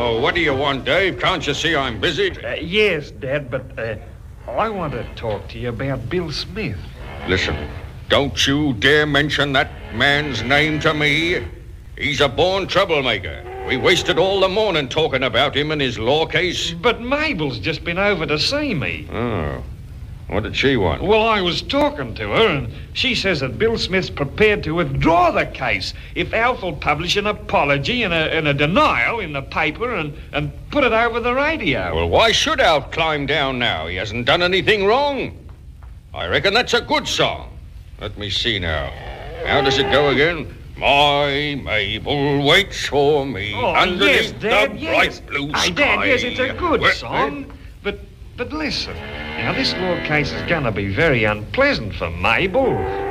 Oh, what do you want, Dave? Can't you see I'm busy? Yes, Dad, but I want to talk to you about Bill Smith. Listen, don't you dare mention that man's name to me. He's a born troublemaker. We wasted all the morning talking about him and his law case. But Mabel's just been over to see me. Oh. What did she want? Well, I was talking to her, and she says that Bill Smith's prepared to withdraw the case if Alf will publish an apology and a denial in the paper and put it over the radio. Well, why should Alf climb down now? He hasn't done anything wrong. I reckon that's a good song. Let me see now. How does it go again? My Mabel waits for me underneath Dad, the bright blue sky. Dad, yes, it's a good song. But listen, now this law case is going to be very unpleasant for Mabel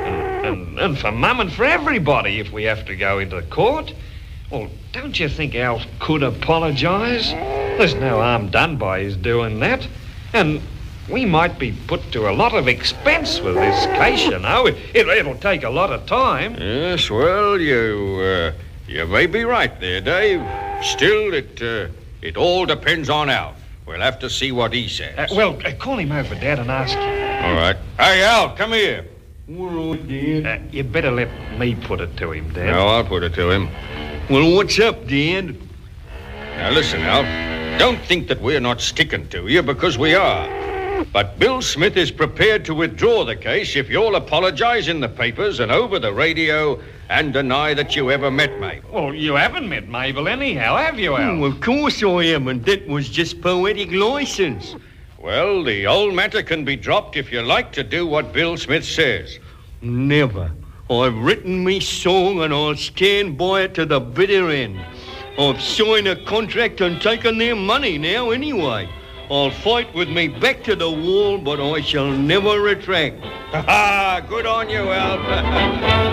and for Mum and for everybody if we have to go into court. Well, don't you think Alf could apologise? There's no harm done by his doing that. And we might be put to a lot of expense with this case, you know. It'll take a lot of time. Yes, well, you may be right there, Dave. Still, it all depends on Alf. We'll have to see what he says. Call him over, Dad, and ask him. All right. Hey, Al, come here. All right, Dad. You better let me put it to him, Dad. No, I'll put it to him. Well, what's up, Dad? Now, listen, Al. Don't think that we're not sticking to you, because we are. But Bill Smith is prepared to withdraw the case if you'll apologize in the papers and over the radio and deny that you ever met Mabel. Well, you haven't met Mabel anyhow, have you, Al? Oh, of course I haven't. That was just poetic license. Well, the whole matter can be dropped if you like to do what Bill Smith says. Never. I've written me song and I'll stand by it to the bitter end. I've signed a contract and taken their money now anyway. I'll fight with me back to the wall, but I shall never retract. Ha ha! Good on you, Alf.